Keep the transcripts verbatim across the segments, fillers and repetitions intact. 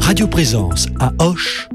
Radio Présence à Auch,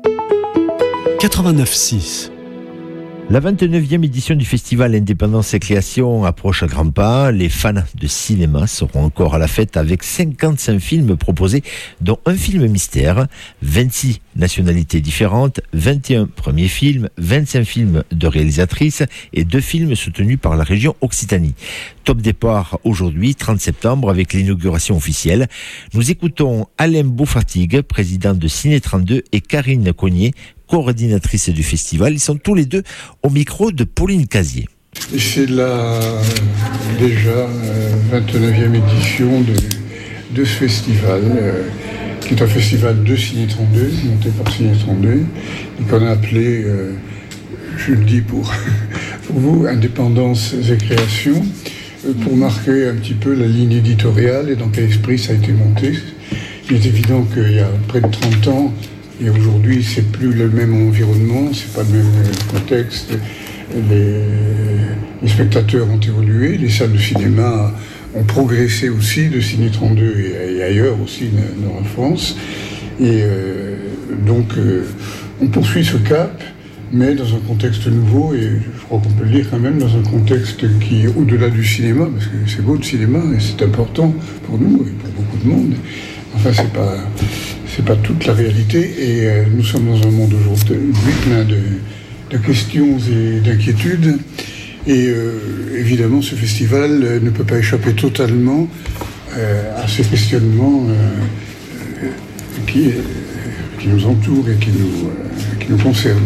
quatre-vingt-neuf six. La vingt-neuvième édition du festival Indépendance et Création approche à grands pas. Les fans de cinéma seront encore à la fête avec cinquante-cinq films proposés, dont un film mystère, vingt-six nationalités différentes, vingt et un premiers films, vingt-cinq films de réalisatrices et deux films soutenus par la région Occitanie. Top départ aujourd'hui, trente septembre, avec l'inauguration officielle. Nous écoutons Alain Beaufatigue, président de Ciné trente-deux, et Karine Cognier, coordinatrice du festival. Ils sont tous les deux au micro de Pauline Casier. C'est la déjà euh, vingt-neuvième édition de, de ce festival, euh, qui est un festival de Ciné trente-deux, monté par Ciné trente-deux, et qu'on a appelé, euh, je le dis pour, pour vous, Indépendance et Création, euh, pour marquer un petit peu la ligne éditoriale et dans quel esprit ça a été monté. Il est évident qu'il y a près de trente ans, et aujourd'hui, c'est plus le même environnement, c'est pas le même contexte. Les, les spectateurs ont évolué, les salles de cinéma ont progressé aussi, de Ciné trente-deux et, et ailleurs aussi dans la France. Et euh, donc, euh, on poursuit ce cap, mais dans un contexte nouveau, et je crois qu'on peut le dire quand même, dans un contexte qui est au-delà du cinéma, parce que c'est beau le cinéma, et c'est important pour nous et pour beaucoup de monde. Enfin, c'est pas... c'est pas toute la réalité, et euh, nous sommes dans un monde aujourd'hui plein de, de questions et d'inquiétudes, et euh, évidemment ce festival euh, ne peut pas échapper totalement euh, à ces questionnements euh, euh, qui, euh, qui nous entourent et qui nous, euh, qui nous concernent.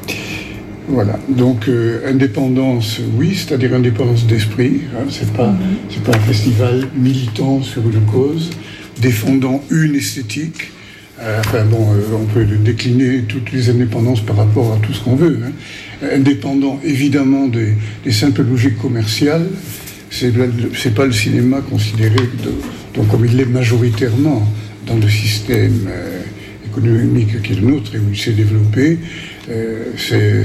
Voilà, donc euh, indépendance, oui, c'est-à-dire indépendance d'esprit, hein, c'est pas, mm-hmm. c'est pas un festival militant sur une cause, défendant une esthétique. Euh, enfin bon, euh, on peut décliner toutes les indépendances par rapport à tout ce qu'on veut. Hein. Indépendant évidemment des, des simples logiques commerciales, c'est, c'est pas le cinéma considéré de, donc comme il l'est majoritairement dans le système euh, économique qui est le nôtre et où il s'est développé. Euh, c'est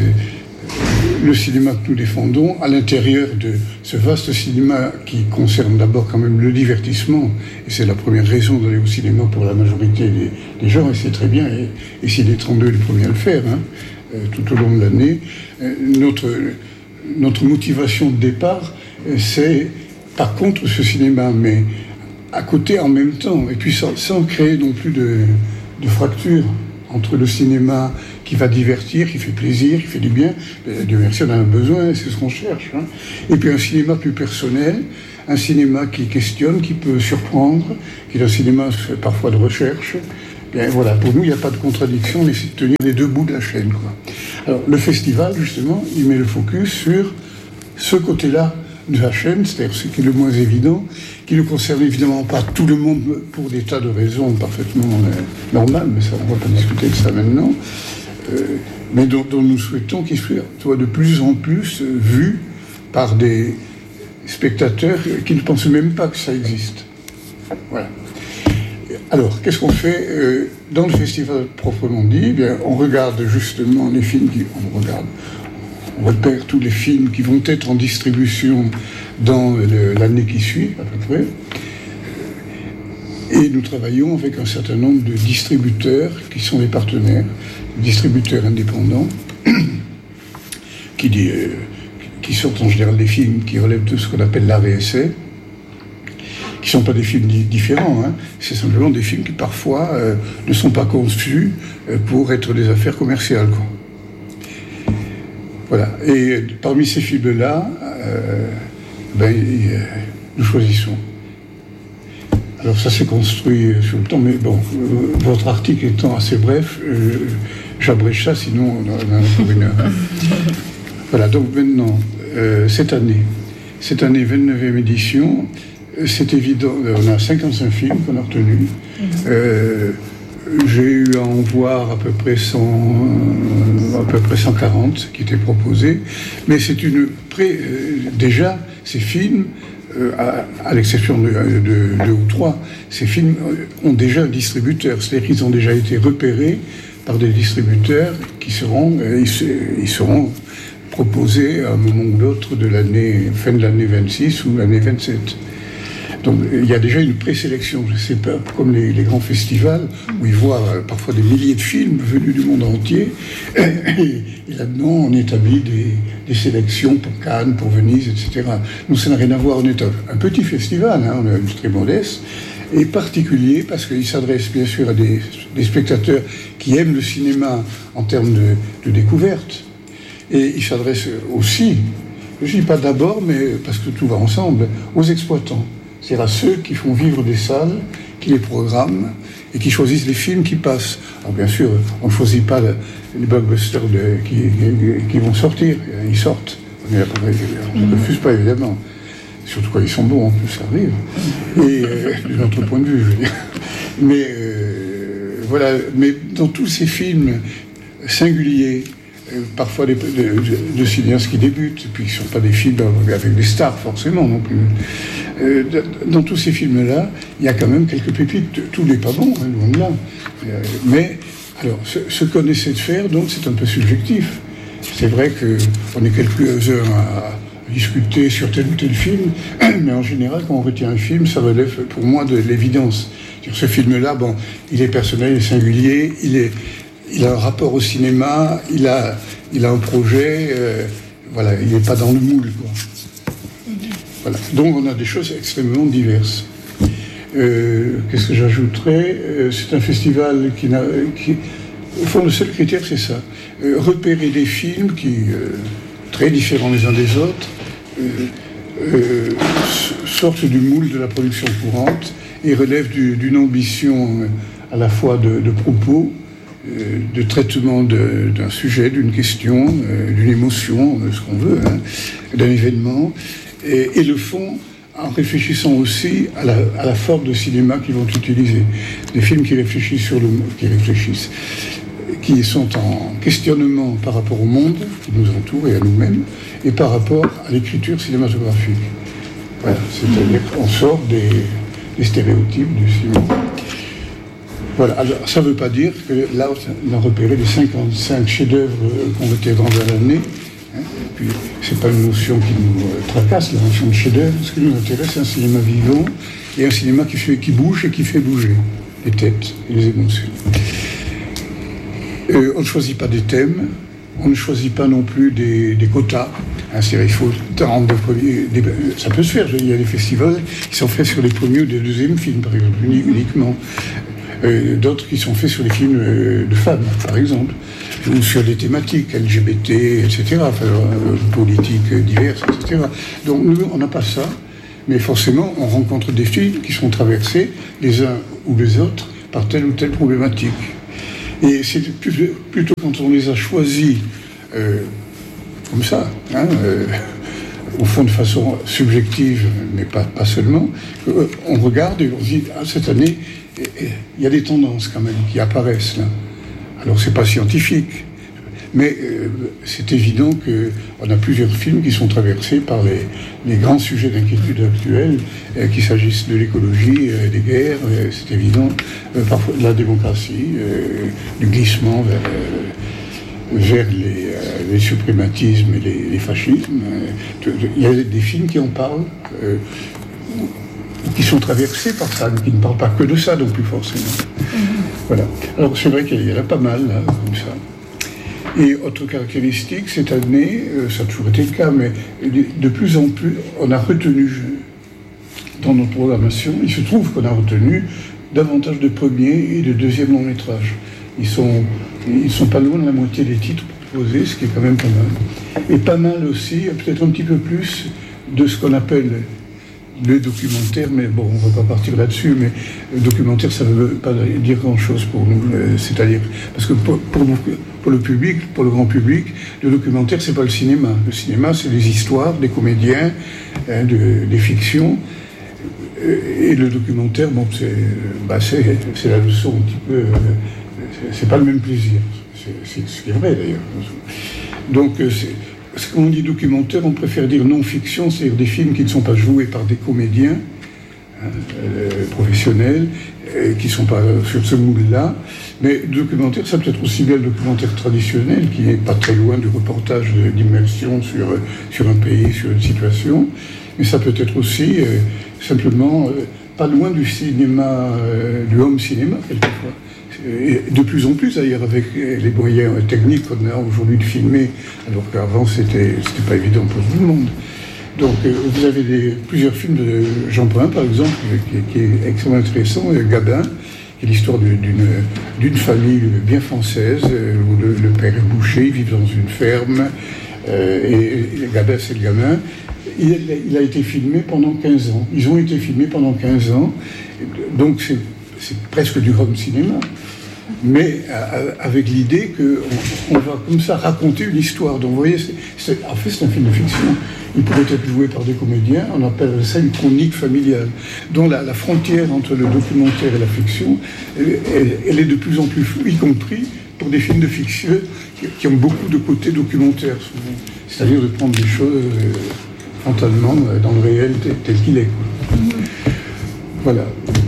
le cinéma que nous défendons à l'intérieur de ce vaste cinéma qui concerne d'abord quand même le divertissement, et c'est la première raison d'aller au cinéma pour la majorité des, des gens, et c'est très bien, et, et Ciné trente-deux est le premier à le faire, hein, euh, tout au long de l'année. Euh, notre, notre motivation de départ, euh, c'est par contre ce cinéma, mais à côté en même temps, et puis sans, sans créer non plus de, de fracture entre le cinéma qui va divertir, qui fait plaisir, qui fait du bien. Dieu merci, on en a besoin, c'est ce qu'on cherche. Hein. Et puis un cinéma plus personnel, un cinéma qui questionne, qui peut surprendre, qui est un cinéma parfois de recherche. Bien, voilà, pour nous, il n'y a pas de contradiction, on essaie de tenir les deux bouts de la chaîne, quoi. Alors, le festival, justement, il met le focus sur ce côté-là de la chaîne, c'est-à-dire ce qui est le moins évident, qui ne concerne évidemment pas tout le monde pour des tas de raisons parfaitement euh, normales, mais ça, on ne va pas discuter de ça maintenant, euh, mais dont, dont nous souhaitons qu'il soit de plus en plus euh, vu par des spectateurs qui ne pensent même pas que ça existe. Voilà. Alors, qu'est-ce qu'on fait euh, dans le festival proprement dit? Eh bien, on regarde justement les films qui... On regarde... On repère tous les films qui vont être en distribution dans le, l'année qui suit, à peu près. Et nous travaillons avec un certain nombre de distributeurs qui sont des partenaires, distributeurs indépendants, qui, euh, qui sont en général des films qui relèvent de ce qu'on appelle l'art et essai, qui ne sont pas des films différents, hein. C'est simplement des films qui parfois euh, ne sont pas conçus euh, pour être des affaires commerciales, quoi. Voilà. Et parmi ces films-là, euh, ben, euh, nous choisissons. Alors ça s'est construit sur le temps, mais bon, euh, votre article étant assez bref, euh, j'abrège ça, sinon on en a pour une heure. Voilà, donc maintenant, euh, cette année, cette année vingt-neuvième édition, c'est évident, on a cinquante-cinq films qu'on a retenus. Euh, J'ai eu à en voir à peu près cent, à peu près cent quarante qui étaient proposés, mais c'est une pré, euh, déjà ces films, euh, à, à l'exception de, de deux ou trois, ces films ont déjà un distributeur, c'est-à-dire qu'ils ont déjà été repérés par des distributeurs qui seront, euh, ils, ils seront proposés à un moment ou l'autre de l'année, fin de l'année vingt-six ou l'année vingt-sept. Donc il y a déjà une présélection, je sais pas, comme les, les grands festivals, où ils voient euh, parfois des milliers de films venus du monde entier, et, et là-dedans on établit des, des sélections pour Cannes, pour Venise, et cetera. Nous, ça n'a rien à voir, on est un, un petit festival, hein, on est très modeste, et particulier parce qu'il s'adresse bien sûr à des, des spectateurs qui aiment le cinéma en termes de, de découverte, et il s'adresse aussi, je ne dis pas d'abord, mais parce que tout va ensemble, aux exploitants. C'est-à-dire à ceux qui font vivre des salles, qui les programment et qui choisissent les films qui passent. Alors bien sûr, on ne choisit pas le, les blockbusters de, qui, qui, qui vont sortir, ils sortent. On ne refuse pas évidemment. Surtout quand ils sont bons, en plus, ça arrive. Et euh, de notre point de vue, je veux dire. Mais euh, voilà, mais dans tous ces films singuliers, parfois des, de, de, de cinéastes qui débutent, et puis qui ne sont pas des films avec des stars forcément non plus. Euh, dans tous ces films-là, il y a quand même quelques pépites. Tout n'est pas bon, hein, loin de là. Euh, mais, alors, ce, ce qu'on essaie de faire, donc, c'est un peu subjectif. C'est vrai qu'on est quelques heures à, à discuter sur tel ou tel film, mais en général, quand on retient un film, ça relève pour moi de l'évidence. Ce film-là, bon, il est personnel, il est singulier, il est... Il a un rapport au cinéma, il a, il a un projet, euh, voilà, il n'est pas dans le moule, quoi. Voilà. Donc on a des choses extrêmement diverses. Euh, qu'est-ce que j'ajouterais ? euh, C'est un festival qui n'a... Qui, au fond, le seul critère, c'est ça. Euh, repérer des films qui, euh, très différents les uns des autres, euh, euh, sortent du moule de la production courante et relèvent du, d'une ambition à la fois de, de propos, de traitement de, d'un sujet, d'une question, euh, d'une émotion, de ce qu'on veut, hein, d'un événement, et, et le font en réfléchissant aussi à la, à la forme de cinéma qu'ils vont utiliser. Des films qui réfléchissent sur le qui réfléchissent, qui sont en questionnement par rapport au monde qui nous entoure et à nous-mêmes, et par rapport à l'écriture cinématographique. Voilà, c'est-à-dire qu'on sort des, des stéréotypes du cinéma. Voilà, alors ça ne veut pas dire que là, on a repéré les cinquante-cinq chefs-d'œuvre qu'on était dans l'année. Hein, puis, c'est pas une notion qui nous euh, tracasse, la notion de chef-d'œuvre. Ce qui nous intéresse, c'est un cinéma vivant et un cinéma qui, fait, qui bouge et qui fait bouger les têtes et les émotions. Euh, on ne choisit pas des thèmes, on ne choisit pas non plus des, des quotas. Hein, c'est-à-dire, il faut rendre des premiers. Des, ça peut se faire, il y a des festivals qui sont faits sur les premiers ou des deuxièmes films, par exemple, uniquement. Euh, d'autres qui sont faits sur les films euh, de femmes, par exemple, ou sur des thématiques L G B T, et cetera, enfin, euh, politiques diverses, et cetera. Donc nous, on n'a pas ça, mais forcément, on rencontre des films qui sont traversés, les uns ou les autres, par telle ou telle problématique. Et c'est plutôt quand on les a choisis euh, comme ça, hein, euh, au fond de façon subjective, mais pas, pas seulement, on regarde et on se dit, ah, cette année, il y a des tendances quand même qui apparaissent là. Alors c'est pas scientifique, mais euh, c'est évident qu'on a plusieurs films qui sont traversés par les, les grands sujets d'inquiétude actuels, euh, qu'il s'agisse de l'écologie, euh, des guerres, euh, c'est évident, euh, parfois de la démocratie, euh, du glissement vers, euh, vers les, euh, les suprématismes et les, les fascismes. Il y a des films qui en parlent. Euh, qui sont traversés par ça, mais qui ne parlent pas que de ça, donc plus forcément. Mmh. Voilà. Alors c'est vrai qu'il y en a pas mal, là, comme ça. Et autre caractéristique, cette année, euh, ça a toujours été le cas, mais de, de plus en plus, on a retenu, dans notre programmation, il se trouve qu'on a retenu davantage de premiers et de deuxièmes longs métrages. Ils sont, ils sont pas loin de la moitié des titres proposés, ce qui est quand même pas mal. Et pas mal aussi, peut-être un petit peu plus, de ce qu'on appelle le documentaire, mais bon, on ne va pas partir là-dessus, mais le documentaire, ça ne veut pas dire grand-chose pour nous, euh, c'est-à-dire, parce que pour, pour, nous, pour le public, pour le grand public, le documentaire, c'est pas le cinéma. Le cinéma, c'est des histoires, des comédiens, hein, de, des fictions, et le documentaire, bon, c'est, bah, c'est, c'est la leçon un petit peu, euh, c'est, c'est pas le même plaisir, c'est, c'est ce qui est vrai d'ailleurs. Donc, c'est quand on dit documentaire, on préfère dire non-fiction, c'est-à-dire des films qui ne sont pas joués par des comédiens hein, euh, professionnels, euh, qui ne sont pas sur ce moule-là. Mais documentaire, ça peut être aussi bien le documentaire traditionnel, qui n'est pas très loin du reportage d'immersion sur, sur un pays, sur une situation. mais ça peut être aussi euh, simplement euh, pas loin du cinéma, euh, du home cinéma quelquefois. Et de plus en plus d'ailleurs avec les moyens techniques qu'on a aujourd'hui de filmer, alors qu'avant c'était, c'était pas évident pour tout le monde. Donc euh, vous avez des, plusieurs films de Jean Pain par exemple, qui, qui est extrêmement intéressant, Gabin, qui est l'histoire d'une, d'une famille bien française, où le, le père est boucher, ils vivent dans une ferme, euh, et, et Gabin c'est le gamin. Il, il a été filmé pendant quinze ans. Ils ont été filmés pendant quinze ans, donc c'est, c'est presque du home cinéma. Mais euh, avec l'idée qu'on on va comme ça raconter une histoire. Donc vous voyez, c'est, c'est, en fait c'est un film de fiction. Il pourrait être joué par des comédiens, on appelle ça une chronique familiale. Donc la, la frontière entre le documentaire et la fiction, elle, elle, elle est de plus en plus floue, y compris pour des films de fiction qui, qui ont beaucoup de côtés documentaires souvent. C'est-à-dire de prendre des choses euh, frontalement euh, dans le réel tel, tel qu'il est. Quoi. Voilà.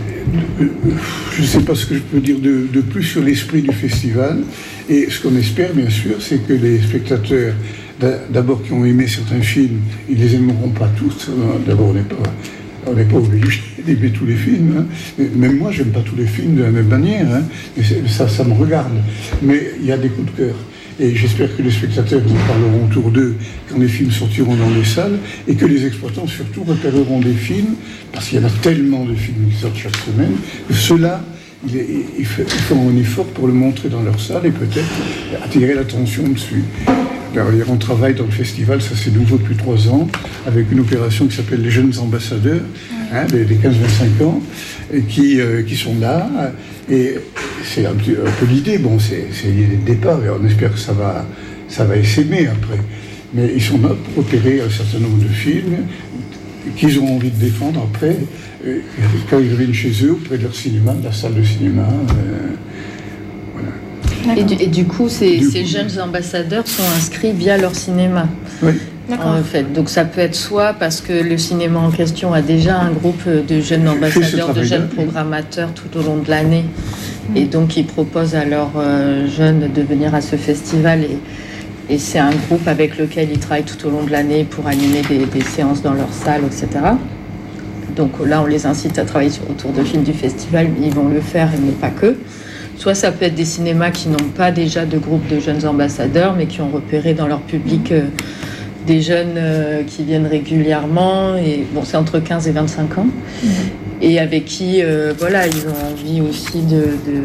Je ne sais pas ce que je peux dire de, de plus sur l'esprit du festival. Et ce qu'on espère, bien sûr, c'est que les spectateurs, d'abord qui ont aimé certains films, ils ne les aimeront pas tous. D'abord, on n'est pas, on n'est pas obligé d'aimer tous les films. Hein. Même moi, je n'aime pas tous les films de la même manière. Hein. Mais ça, ça me regarde. Mais il y a des coups de cœur. Et j'espère que les spectateurs nous parleront autour d'eux quand les films sortiront dans les salles et que les exploitants surtout repéreront des films, parce qu'il y en a tellement de films qui sortent chaque semaine, que ceux-là, ils feront un effort pour le montrer dans leur salle et peut-être attirer l'attention dessus. D'ailleurs, on travaille dans le festival, ça c'est nouveau depuis trois ans, avec une opération qui s'appelle les jeunes ambassadeurs, hein, les, les quinze vingt-cinq ans, et qui, euh, qui sont là. Et c'est un, petit, un peu l'idée, bon, c'est, c'est l'idée de départ, et on espère que ça va, ça va essaimer après. Mais ils sont là pour opérer un certain nombre de films qu'ils ont envie de défendre après, euh, quand ils reviennent chez eux, auprès de leur cinéma, de la salle de cinéma. Euh, Et du, et du coup, ces, du ces coup, jeunes ambassadeurs sont inscrits via leur cinéma. Oui. D'accord. En fait. Donc ça peut être soit parce que le cinéma en question a déjà un groupe de jeunes ambassadeurs, de jeunes programmateurs tout au long de l'année. Mmh. Et donc ils proposent à leurs euh, jeunes de venir à ce festival. Et, et c'est un groupe avec lequel ils travaillent tout au long de l'année pour animer des, des séances dans leur salle, et cetera. Donc là, on les incite à travailler sur, autour de films du festival, mais ils vont le faire, mais pas que. Soit ça peut être des cinémas qui n'ont pas déjà de groupe de jeunes ambassadeurs, mais qui ont repéré dans leur public euh, des jeunes euh, qui viennent régulièrement. Et bon, c'est entre quinze et vingt-cinq ans. Mmh. Et avec qui, euh, voilà, ils ont envie aussi de, de,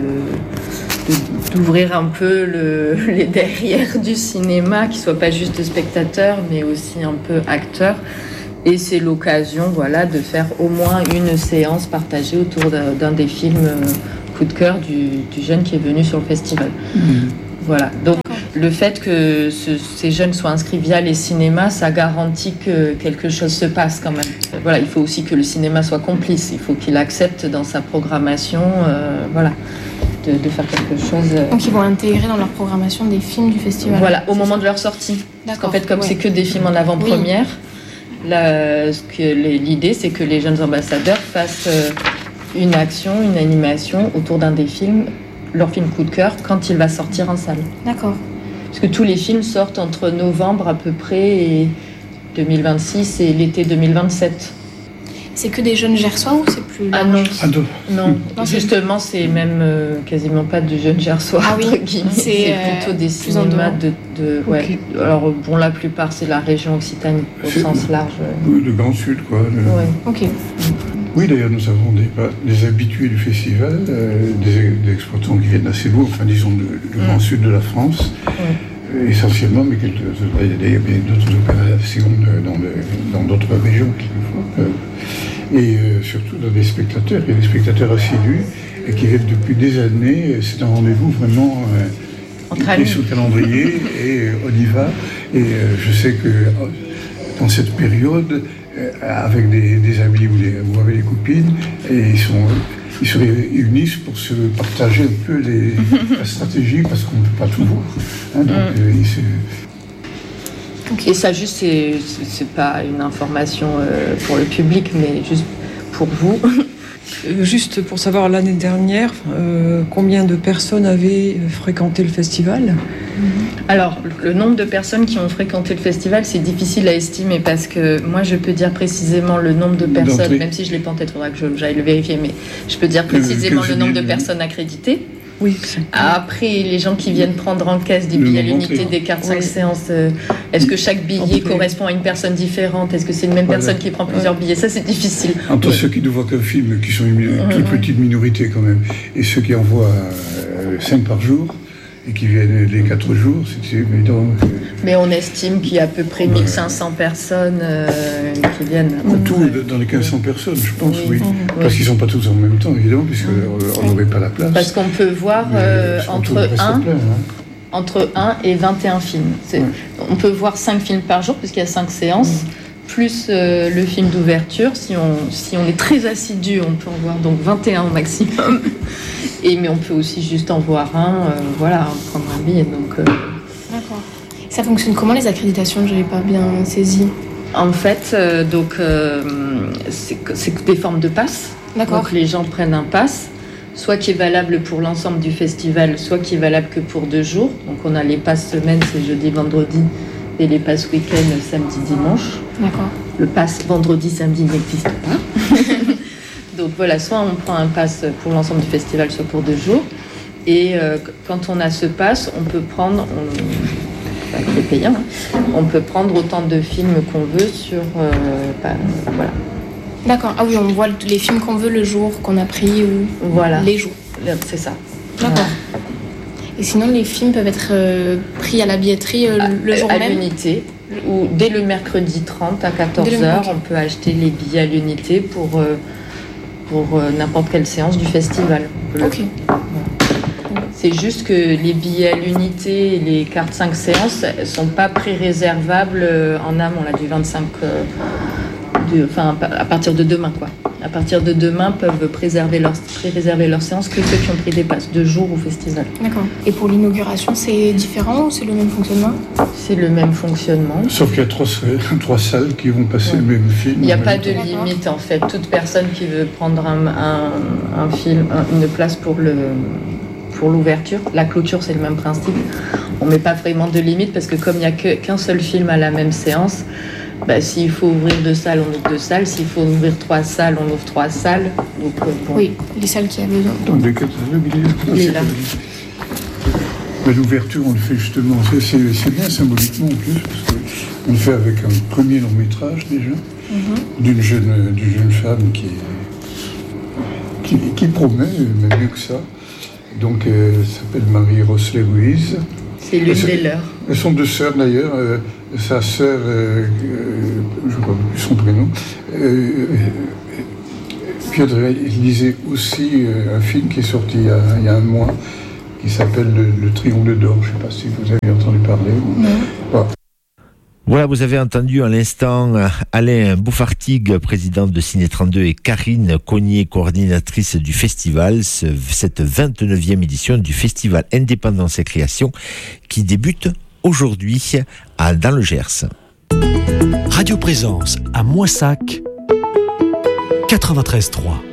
de, d'ouvrir un peu le, les derrières du cinéma, qui ne soient pas juste spectateurs, mais aussi un peu acteurs. Et c'est l'occasion, voilà, de faire au moins une séance partagée autour d'un, d'un des films euh, coup de cœur du, du jeune qui est venu sur le festival. Mmh. Voilà. Donc, le fait que ce, ces jeunes soient inscrits via les cinémas, ça garantit que quelque chose se passe quand même. Voilà, il faut aussi que le cinéma soit complice. Il faut qu'il accepte dans sa programmation, euh, voilà, de, de faire quelque chose. Euh... Donc, ils vont intégrer dans leur programmation des films du festival. Voilà, au moment ça. de leur sortie. D'accord. Parce qu'en fait, comme ouais. c'est que des films en avant-première, oui. là, ce que les, l'idée, c'est que les jeunes ambassadeurs fassent euh, une action, une animation autour d'un des films, leur film coup de cœur, quand il va sortir en salle. D'accord. Parce que tous les films sortent entre novembre à peu près et deux mille vingt-six et l'été deux mille vingt-sept. C'est que des jeunes gersois ou c'est plus large ? Ah non, ah non. non. non justement c'est même euh, quasiment pas de jeunes gersois. Ah oui, c'est, c'est plutôt des cinémas de, de ouais. Okay. Alors bon, la plupart c'est la région Occitanie au c'est sens large. Oui, le Grand Sud quoi. Le... Ouais. Ok. Oui, d'ailleurs, nous avons des, des habitués du festival, euh, des, des exploitants qui viennent assez loin, enfin disons du mmh. Grand Sud de la France, mmh. essentiellement, mais quelques, il y a d'autres opérations dans, de, dans d'autres régions quelquefois. Euh, et euh, surtout dans des spectateurs, il y a des spectateurs assidus et qui viennent depuis des années. C'est un rendez-vous vraiment euh, qui est sous le calendrier et euh, on y va. Et euh, je sais que dans cette période, avec des, des amis ou, des, ou avec des copines, et ils, sont, ils se réunissent pour se partager un peu les, la stratégie, parce qu'on ne peut pas tout voir. Hein, donc, mm. euh, c'est... Okay. Et ça, juste, c'est, c'est pas une information euh, pour le public, mais juste pour vous. Juste pour savoir, l'année dernière, euh, combien de personnes avaient fréquenté le festival ? Alors, le nombre de personnes qui ont fréquenté le festival, c'est difficile à estimer parce que moi, je peux dire précisément le nombre de personnes, D'entrée. même si je ne l'ai pas en tête, il faudra que je- j'aille le vérifier, mais je peux dire précisément que le nombre de je- personnes accréditées. Oui, c'est... Après, les gens qui viennent prendre en caisse des Le billets à nombre l'unité, d'entrées. des cartes cinq Oui. séances, euh, est-ce que chaque billet Entrée. correspond à une personne différente ? Est-ce que c'est une même Voilà. personne qui prend plusieurs billets ? Ça, c'est difficile. Entre Mais- ceux qui ne voient qu'un film, qui sont une Ouais, toute ouais. petite minorité quand même, et ceux qui en voient cinq par jour, et qui viennent les quatre jours, c'est évident. que- Mais on estime qu'il y a à peu près Ouais. mille cinq cents personnes euh, qui viennent. En tout, dans les quinze cents personnes, je pense, Oui. oui. Mhm. Parce qu'ils ne sont pas tous en même temps, évidemment, puisqu'on n'aurait pas la place. Parce qu'on peut voir Mais, euh, surtout, entre le reste un est plein, hein. entre un et vingt et un films. C'est- Ouais. On peut voir cinq films par jour, puisqu'il y a cinq séances, plus euh, le film d'ouverture. Si on, si on est très assidu, on peut en voir donc vingt et un au maximum. Et, mais on peut aussi juste en voir un, euh, voilà, prendre un billet. Donc, euh, D'accord. Ça fonctionne comment les accréditations ? Je n'avais pas bien saisi. en fait, euh, donc, euh, c'est que- c'est que des formes de passe. D'accord. Donc les gens prennent un pass, soit qui est valable pour l'ensemble du festival, soit qui est valable que pour deux jours. Donc on a les passes semaine, c'est jeudi, vendredi, et les passes week-end, samedi, dimanche. D'accord. Le pass vendredi, samedi n'existe pas. Donc voilà, soit on prend un pass pour l'ensemble du festival, soit pour deux jours. Et euh, quand on a ce pass, on peut prendre, on, bah, qui est payant, hein, on peut prendre autant de films qu'on veut sur, euh, bah, voilà, D'accord. Ah oui, on voit les films qu'on veut le jour qu'on a pris ou voilà, les jours. c'est ça. D'accord. Et sinon, les films peuvent être euh, pris à la billetterie euh, le jour à même ? l'unité, ou dès le mercredi trente à quatorze Dès le- heures, ok. on peut acheter les billets à l'unité pour, euh, pour euh, n'importe quelle séance du festival. On peut le- Ok. C'est juste que les billets à l'unité et les cartes cinq séances ne sont pas pré-réservables euh, en amont, là, du vingt-cinq, euh, du- enfin, à partir de demain, quoi. À partir de demain, peuvent préserver leur, pré-réserver leur séance que ceux qui ont pris des passes de jour au festival. D'accord. Et pour l'inauguration, c'est différent ou c'est le même fonctionnement ? C'est le même fonctionnement. Sauf qu'il y a trois, salles- trois salles qui vont passer Ouais. le même film. Il n'y a en pas même de temps. D'accord. limite en fait. Toute personne qui veut prendre un, un, un film, un- une place pour le pour l'ouverture, la clôture c'est le même principe. On met pas vraiment de limite parce que comme il n'y a que- qu'un seul film à la même séance, bah, s'il faut ouvrir deux salles, on ouvre deux salles. S'il faut ouvrir trois salles, on ouvre trois salles. Donc, euh, bon. Oui, les salles qui a besoin. Attendez, catalogue, il est là. Il est là. Mais l'ouverture, on le fait justement, c'est, c'est, c'est bien symboliquement en plus, parce qu'on le fait avec un premier long métrage déjà, d'une, jeune, d'une jeune femme qui, qui, qui promet, même mieux que ça. Donc, euh, elle s'appelle Marie Rosley Ruiz. C'est l'une C'est- des leurs. Elles sont deux sœurs d'ailleurs. euh, sa sœur, euh, euh, je ne sais pas plus son prénom, euh, euh, puis il lisait aussi euh, un film qui est sorti il y a, il y a un mois, qui s'appelle Le, Le Triangle d'Or. Je ne sais pas si vous avez entendu parler. Voilà. Voilà, vous avez entendu à l'instant euh, Alain Bouffartigue, président de Ciné trente-deux, et Karine Cognier, coordinatrice du festival, ce, cette vingt-neuvième édition du festival Indépendance et Création qui débute aujourd'hui à, dans le Gers. Radio Présence à Moissac, quatre-vingt-treize trois.